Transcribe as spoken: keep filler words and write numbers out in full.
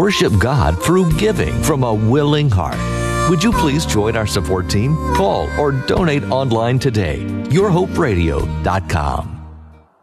worship God through giving from a willing heart. Would you please join our support team? Call or donate online today. your hope radio dot com.